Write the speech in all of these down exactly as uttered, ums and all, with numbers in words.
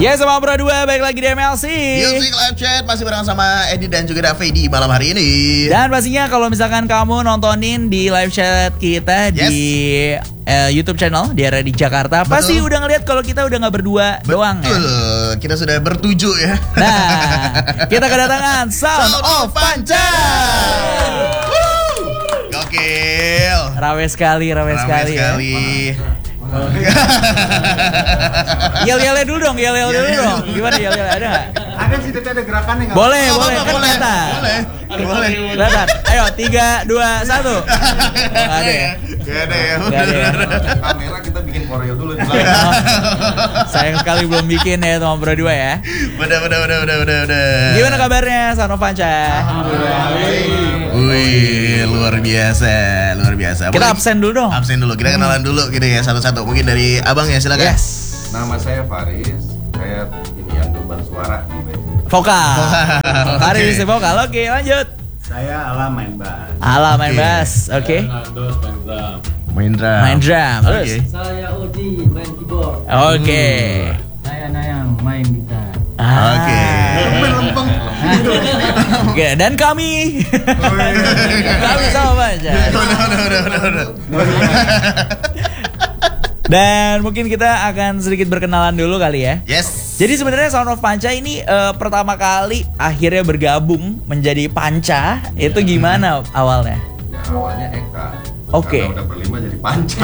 Ya sama Bro dua, balik lagi di M L C Music Live Chat, masih bareng sama Edi dan juga Davi di malam hari ini. Dan pastinya kalau misalkan kamu nontonin di live chat kita yes. di uh, YouTube channel di area di Jakarta, betul. Pasti udah ngeliat kalau kita udah gak berdua betul. doang ya. Betul, kita sudah bertujuh ya. Nah, kita kedatangan Sound, Sound of Panca. Gokil. Rame sekali, rame, rame sekali, sekali. Ya. Yel-yelnya dulu dong, yel-yel dulu dong. Gimana yel-yel, ada nggak? Ada sih, tapi ada gerakannya nggak? Boleh, oh, boleh, kan boleh, kata. boleh, boleh. Kelihatan. Ayo, tiga, dua, satu. Nggak ada ya? Nggak ada ya. Nggak ada ya. Kamera kita bikin koreo dulu. Sayang sekali belum bikin ya teman Bro dua ya. Udah, udah, udah, udah, udah, udah. Gimana kabarnya Sound of Panca? Alhamdulillah. Wih, luar biasa, luar biasa. Kita absen dulu dong. Absen dulu, kita kenalan dulu gitu ya satu-satu. Mungkin dari abang ya, silakan. Yes. Nama saya Faris, saya ini yang gembar suara di band. Vokal. Faris Okay. vokal. Oke, lanjut. Saya Ala main bass. Ala main Okay. bass. Oke. Nandos main drum. Main drum. Main drum. Terus. Oke. Saya Odi main keyboard. Oke. Saya Nayang main gitar. Ah. Oke. Lempeng. Oke, dan kami. Kami sama Panca. Udah, udah, udah, udah, udah. Dan mungkin kita akan sedikit berkenalan dulu kali ya. Yes. Jadi sebenarnya Sound of Panca ini uh, pertama kali akhirnya bergabung menjadi Panca. Itu gimana awalnya? Ya awalnya Eka. Oke. Karena udah berlima jadi Panca.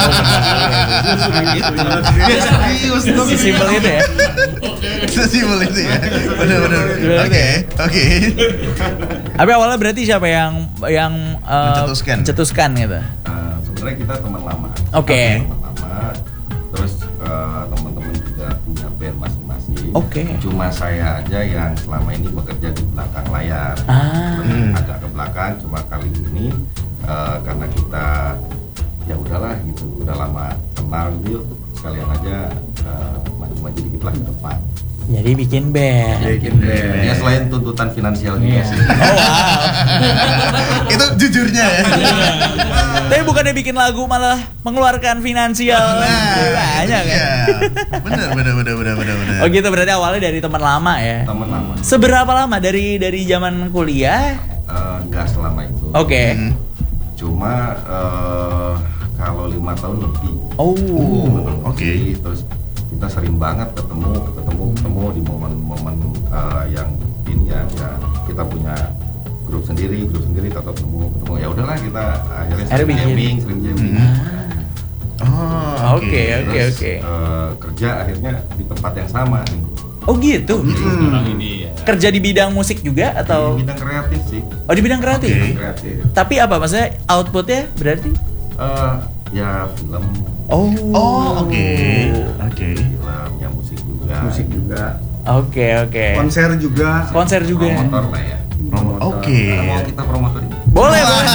Serius dong. Sesimpel itu ya. Sesimpel itu ya. Benar, benar. Oke, oke. Tapi awalnya berarti siapa yang yang uh, Mencetuskan. mencetuskan gitu? Nah, sebenarnya kita teman lama. Oke. Teman lama. Terus eh, teman-teman juga punya band masing-masing. Oke. Cuma saya aja yang selama ini bekerja di belakang layar. Ah. Hmm. Agak ke belakang. Cuma kali ini eh, karena kita ya udahlah gitu, udah lama kenal gitu, yuk sekalian aja eh, maju-maju dikit lah ke depan. Jadi bikin band. Bikin band. Ya selain tuntutan finansial juga sih. Oh wow. Itu jujurnya ya. Tapi bukannya bikin lagu malah mengeluarkan finansial banyak kan? Iya. Benar, benar, benar, benar, benar, benar. Oh gitu, berarti awalnya dari teman lama ya. Teman lama. Seberapa lama dari dari zaman kuliah? Eh, Nggak selama itu. Oke. Hmm. Cuma eh, kalau lima tahun lebih. Oh. oke. Jadi, terus kita sering banget ketemu, ketemu, ketemu di momen-momen eh, yang ini ya, ya kita punya grup sendiri, grup sendiri tetap ketemu, ketemu ya udahlah kita akhirnya Akhirnya sering bikin. jamming, sering jamming. Oh, Oke, oke, Terus, oke. eh, kerja akhirnya di tempat yang sama. Oh gitu. Sekarang ini ya. Kerja di bidang musik juga atau? Di bidang kreatif sih. Oh di bidang kreatif. Oke. Bidang kreatif. Tapi apa maksudnya outputnya berarti? Eh, ya film, Oh. Oh, oke. Oke. film, ya musik juga. Musik juga, Oke oke. konser juga, Konser juga. Promotor lah ya. Oke. Mau kita promotor ini. Boleh boleh.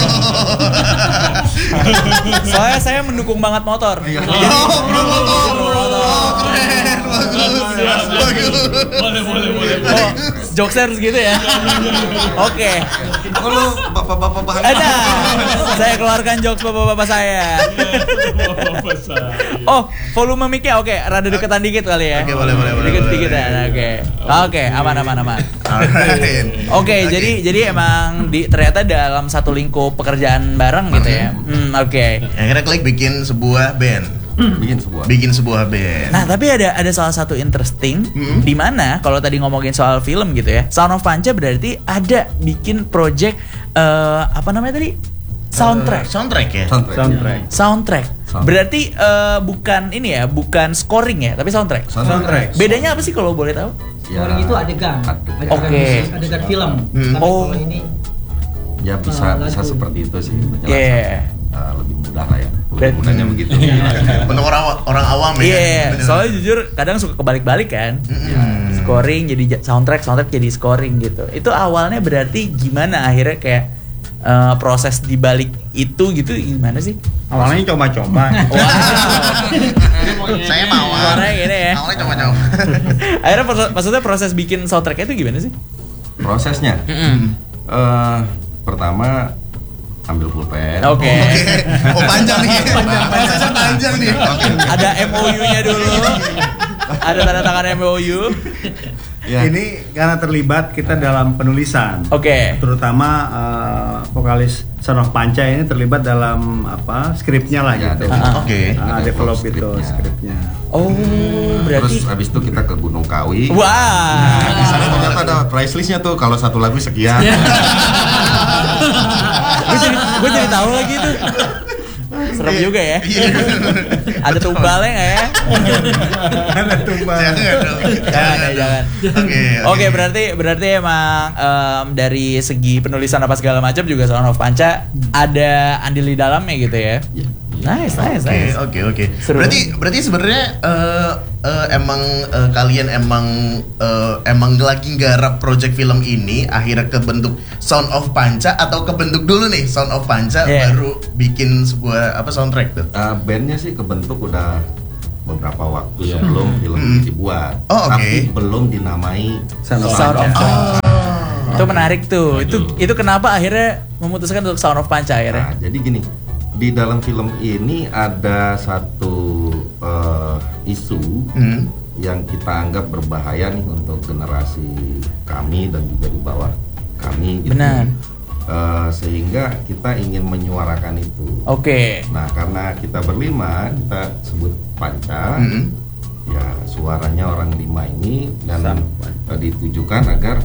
Soalnya saya mendukung banget motor. Iya. Oh, promotor. Oh, keren. Bagus. Bagus. Boleh, boleh, boleh. Oh, jokesers gitu ya. Oke. Oh lu bapak-bapak banget. Ada. Saya keluarkan jokes bapak-bapak saya. Bapak saya. Oh, volume mic-nya oke, rada deketan dikit kali ya. Oke, boleh, boleh, boleh, Dikit boleh. dikit ya. Oke. Oke, aman aman aman. Alright. Oke, jadi jadi emang di ternyata dalam satu lingkup pekerjaan bareng gitu ya. Hmm, oke. Akhirnya klik bikin sebuah band. Bikin sebuah. Bikin sebuah band. Nah, tapi ada ada salah satu interesting Hmm. di mana kalau tadi ngomongin soal film gitu ya. Sound of Panca berarti ada bikin project eh, apa namanya tadi? Soundtrack. Eh, soundtrack ya. Soundtrack. soundtrack. Soundtrack. Soundtrack. Berarti eh, bukan ini ya, bukan scoring ya, tapi soundtrack. Soundtrack. Bedanya apa sih kalau boleh tahu? Ya, Scoring itu adegan, adegan. adegan Oke. khusus, adegan film. Hmm. Tapi Oh. kalau ini Ya bisa Oh, bisa lagu. seperti itu sih. penjelasan. Yeah. Eh, lebih mudah lah ya. Lebih Bet- mudahnya begitu. Untuk orang orang awam ya. Iya, Bener. soalnya jujur kadang suka kebalik-balik kan. Mm-mm. Scoring jadi ja- soundtrack, soundtrack jadi scoring gitu. Itu awalnya berarti gimana akhirnya kayak eh, proses di balik itu gitu gimana sih? Awalnya coba-coba. Saya mau. Suaranya gini ya. Awalnya coba-coba. Akhirnya proses- maksudnya proses bikin soundtracknya itu gimana sih? Prosesnya. eh pertama ambil pulpen. Oke. Oke. Oh, panjang nih. Prosesnya panjang nih. Oke. Ada M O U-nya dulu. Ada tanda tangan M O U. Ya. Ini karena terlibat kita dalam penulisan. Oke. Terutama uh, vokalis Son of Panca ini terlibat dalam apa skripnya lah Ya, gitu. develop. Oke. Ah, Develop develop itu skripnya. skripnya. Oh, berarti Terus habis itu kita ke Gunung Kawi. wah. Di sana ternyata ada price listnya tuh, kalau satu lagu sekian. Gue jadi, gue jadi tahu lagi tuh. Serem juga ya. Iya. Ada tumbalnya nggak ya? Ada tumbal. Jangan dong. Jangan ya, jangan. Oke. Oke, berarti berarti emang em, dari segi penulisan apa segala macam juga Son of Panca ada andil di dalamnya gitu ya. Iya. Nice, nice, Oke, nice. oke, oke. Seru. Berarti berarti sebenarnya eh, eh, emang eh, kalian emang eh, emang lagi nggarap project film ini akhirnya kebentuk Sound of Panca atau kebentuk dulu nih Sound of Panca Yeah. baru bikin sebuah apa soundtrack tuh? Uh, bandnya sih kebentuk udah beberapa waktu Iya. sebelum film Hmm. dibuat, Oh, oke. tapi belum dinamai Sound of Sound of Panca. Panca. Itu menarik tuh. Itu itu kenapa akhirnya memutuskan untuk Sound of Panca akhirnya? Nah, jadi gini, di dalam film ini ada satu uh, isu Hmm. yang kita anggap berbahaya nih untuk generasi kami dan juga di bawah kami gitu. Benar. Uh, sehingga kita ingin menyuarakan itu. Oke. Nah, karena kita berlima, kita sebut Panca. Hmm. Ya, suaranya orang lima ini dan Son of uh, ditujukan agar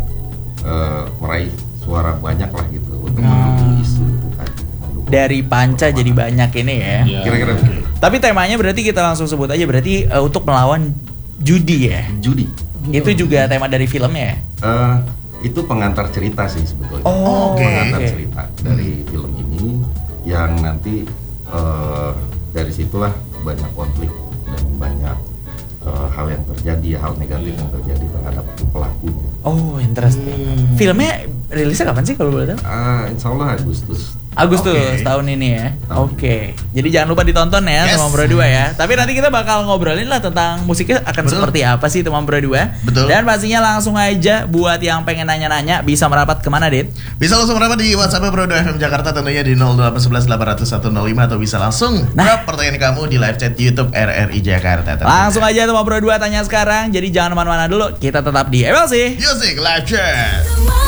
uh, meraih suara banyak lah gitu untuk Hmm. mendukung isu itu tadi. Mendukung Dari Panca jadi banyak ini ya. Iya. Kira-kira begitu. Tapi temanya berarti kita langsung sebut aja berarti eh, untuk melawan judi ya. Judi. Itu juga tema dari filmnya ya. Eh, itu pengantar cerita sih sebetulnya. Oh, oke. Pengantar oke. cerita dari film ini yang nanti eh, dari situlah banyak konflik dan banyak eh, hal yang terjadi, hal negatif Iya. yang terjadi terhadap pelakunya. Oh, interesting. Hmm. Filmnya rilisnya kapan sih kalau boleh tahu? Ah, insya Allah Agustus. Agustus Oke. tahun ini ya. Tahun Oke. Jadi jangan lupa ditonton ya Yes. Teman Bro dua ya. Tapi nanti kita bakal ngobrolin lah tentang musiknya akan Betul. seperti apa sih Teman Bro dua. Betul. Dan pastinya langsung aja buat yang pengen nanya-nanya bisa merapat kemana, Dit? Bisa langsung merapat di WhatsApp Pro dua F M Jakarta tentunya di nol delapan satu satu delapan nol satu nol lima atau bisa langsung Nah. drop pertanyaan kamu di live chat YouTube R R I Jakarta. tentunya. Langsung aja Teman Bro dua tanya sekarang. Jadi jangan kemana-mana dulu. Kita tetap di M L C. Music live chat. The one